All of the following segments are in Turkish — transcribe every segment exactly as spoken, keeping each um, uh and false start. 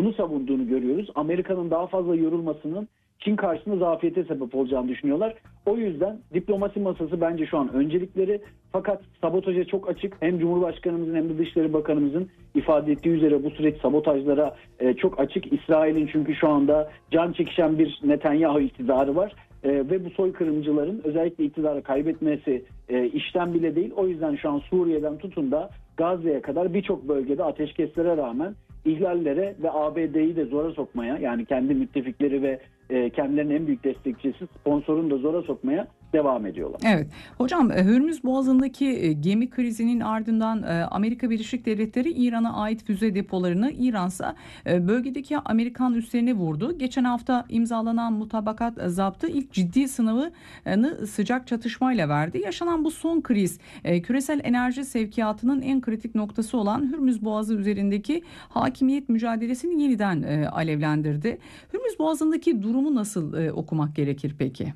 bunu savunduğunu görüyoruz. Amerika'nın daha fazla yorulmasının Çin karşısında zafiyete sebep olacağını düşünüyorlar. O yüzden diplomasi masası bence şu an öncelikleri, fakat sabotaja çok açık. Hem Cumhurbaşkanımızın hem de Dışişleri Bakanımızın ifade ettiği üzere bu süreç sabotajlara e, çok açık. İsrail'in çünkü şu anda can çekişen bir Netanyahu iktidarı var. E, ve bu soykırımcıların özellikle iktidarı kaybetmesi e, işten bile değil. O yüzden şu an Suriye'den tutun da Gazze'ye kadar birçok bölgede ateşkeslere rağmen ihlallere ve A B D'yi de zora sokmaya, yani kendi müttefikleri ve e, kendilerinin en büyük destekçisi sponsorunu da zora sokmaya devam ediyorlar. Evet. Hocam, Hürmüz Boğazı'ndaki gemi krizinin ardından Amerika Birleşik Devletleri İran'a ait füze depolarını, İran'sa bölgedeki Amerikan üslerine vurdu. Geçen hafta imzalanan mutabakat zaptı ilk ciddi sınavını sıcak çatışmayla verdi. Yaşanan bu son kriz küresel enerji sevkiyatının en kritik noktası olan Hürmüz Boğazı üzerindeki hakimiyet mücadelesini yeniden alevlendirdi. Hürmüz Boğazı'ndaki durumu nasıl okumak gerekir peki?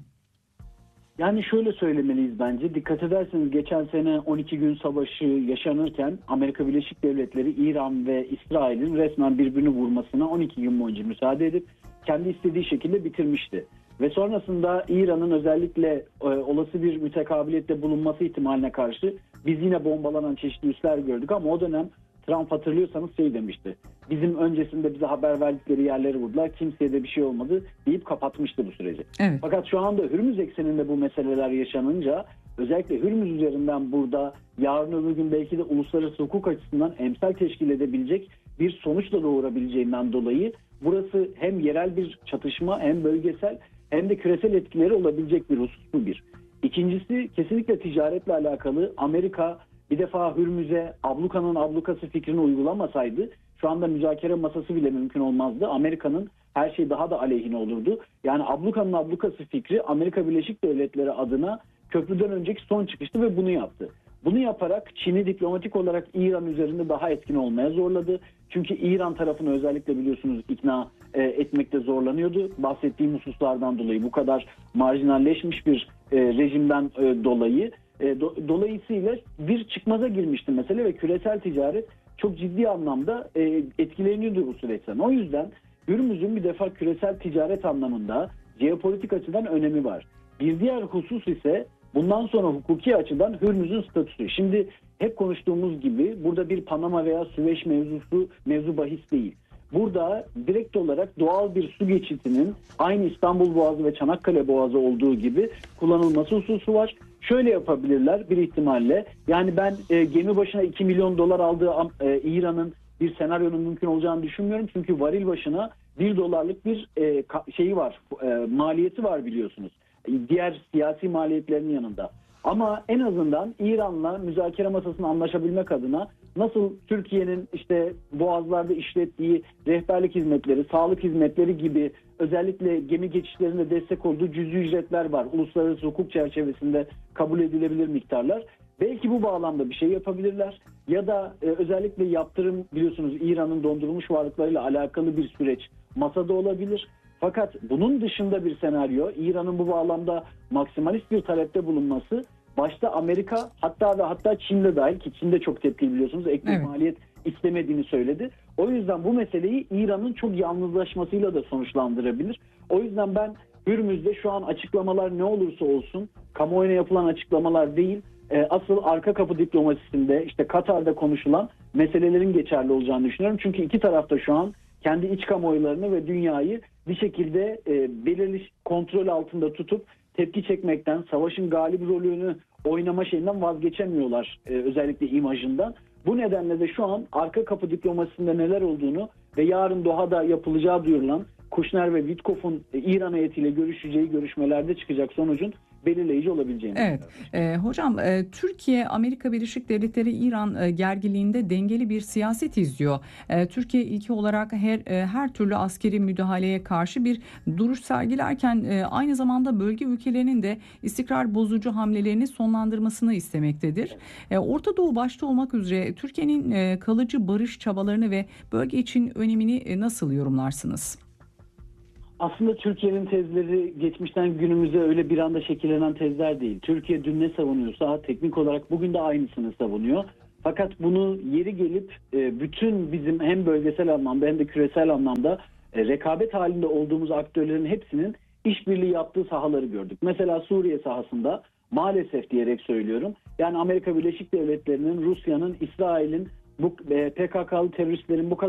Yani şöyle söylemeliyiz bence. Dikkat ederseniz geçen sene on iki gün savaşı yaşanırken Amerika Birleşik Devletleri İran ve İsrail'in resmen birbirini vurmasına on iki gün boyunca müsaade edip kendi istediği şekilde bitirmişti. Ve sonrasında İran'ın özellikle e, olası bir mütekabiliyette bulunması ihtimaline karşı biz yine bombalanan çeşitli üsler gördük, ama o dönem Trump, hatırlıyorsanız, şey demişti. Bizim öncesinde bize haber verdikleri yerleri vurdular, kimseye de bir şey olmadı deyip kapatmıştı bu süreci. Evet. Fakat şu anda Hürmüz ekseninde bu meseleler yaşanınca, özellikle Hürmüz üzerinden burada yarın öbür gün belki de uluslararası hukuk açısından emsal teşkil edebilecek bir sonuçla doğurabileceğinden dolayı burası hem yerel bir çatışma, hem bölgesel, hem de küresel etkileri olabilecek bir husus bu bir. İkincisi, kesinlikle ticaretle alakalı. Amerika bir defa Hürmüz'e ablukanın ablukası fikrini uygulamasaydı şu anda müzakere masası bile mümkün olmazdı. Amerika'nın her şey daha da aleyhine olurdu. Yani ablukanın ablukası fikri Amerika Birleşik Devletleri adına köprüden önceki son çıkıştı ve bunu yaptı. Bunu yaparak Çin'i diplomatik olarak İran üzerinde daha etkin olmaya zorladı. Çünkü İran tarafını özellikle biliyorsunuz ikna e, etmekte zorlanıyordu. Bahsettiğim hususlardan dolayı, bu kadar marjinalleşmiş bir e, rejimden e, dolayı. E, do, dolayısıyla bir çıkmaza girmişti mesele ve küresel ticaret çok ciddi anlamda e, etkileniyordu bu süreçten. O yüzden Hürmüz'ün bir defa küresel ticaret anlamında jeopolitik açıdan önemi var. Bir diğer husus ise bundan sonra hukuki açıdan Hürmüz'ün statüsü. Şimdi hep konuştuğumuz gibi burada bir Panama veya Süveyş mevzusu mevzu bahis değil. Burada direkt olarak doğal bir su geçitinin aynı İstanbul Boğazı ve Çanakkale Boğazı olduğu gibi kullanılması hususu var. Şöyle yapabilirler bir ihtimalle. Yani ben e, gemi başına iki milyon dolar aldığı e, İran'ın bir senaryonun mümkün olacağını düşünmüyorum. Çünkü varil başına bir dolarlık bir e, şeyi var, e, maliyeti var biliyorsunuz. Diğer siyasi maliyetlerin yanında. Ama en azından İran'la müzakere masasına anlaşabilmek adına nasıl Türkiye'nin işte boğazlarda işlettiği rehberlik hizmetleri, sağlık hizmetleri gibi özellikle gemi geçişlerinde destek olduğu cüzi ücretler var. Uluslararası hukuk çerçevesinde kabul edilebilir miktarlar. Belki bu bağlamda bir şey yapabilirler. Ya da e, özellikle yaptırım, biliyorsunuz İran'ın dondurulmuş varlıklarıyla alakalı bir süreç masada olabilir. Fakat bunun dışında bir senaryo, İran'ın bu bağlamda maksimalist bir talepte bulunması, başta Amerika hatta ve hatta Çin'de dahil, ki Çin'de çok tepkili biliyorsunuz, ek bir evet. maliyet istemediğini söyledi. O yüzden bu meseleyi İran'ın çok yalnızlaşmasıyla da sonuçlandırabilir. O yüzden ben Hürmüz'de şu an açıklamalar ne olursa olsun, kamuoyuna yapılan açıklamalar değil, asıl arka kapı diplomasisinde işte Katar'da konuşulan meselelerin geçerli olacağını düşünüyorum. Çünkü iki tarafta şu an kendi iç kamuoylarını ve dünyayı bir şekilde e, belirli kontrol altında tutup tepki çekmekten, savaşın galip rolünü oynama şeyinden vazgeçemiyorlar, e, özellikle imajından. Bu nedenle de şu an arka kapı diplomasisinde neler olduğunu ve yarın Doha'da yapılacağı duyurulan Kushner ve Witkoff'un e, İran heyetiyle görüşeceği görüşmelerde çıkacak sonucun belirleyici olabileceğini. Evet. E, hocam e, Türkiye, Amerika Birleşik Devletleri, İran e, gerginliğinde dengeli bir siyaset izliyor. E, Türkiye ilki olarak her e, her türlü askeri müdahaleye karşı bir duruş sergilerken e, aynı zamanda bölge ülkelerinin de istikrar bozucu hamlelerini sonlandırmasını istemektedir. E, Orta Doğu başta olmak üzere Türkiye'nin e, kalıcı barış çabalarını ve bölge için önemini e, nasıl yorumlarsınız? Aslında Türkiye'nin tezleri geçmişten günümüze öyle bir anda şekillenen tezler değil. Türkiye dün ne savunuyorsa teknik olarak bugün de aynısını savunuyor. Fakat bunu yeri gelip e, bütün bizim hem bölgesel anlamda hem de küresel anlamda e, rekabet halinde olduğumuz aktörlerin hepsinin işbirliği yaptığı sahaları gördük. Mesela Suriye sahasında maalesef diyerek söylüyorum. Yani Amerika Birleşik Devletleri'nin, Rusya'nın, İsrail'in, bu e, P K K'lı teröristlerin bu kadar